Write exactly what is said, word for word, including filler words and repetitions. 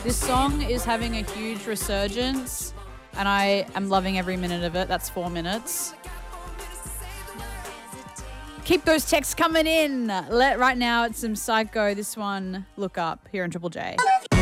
This song is having a huge resurgence and I am loving every minute of it. That's four minutes. Keep those texts coming in. Let right now it's some Psycho. This one, Look Up, here on Triple J.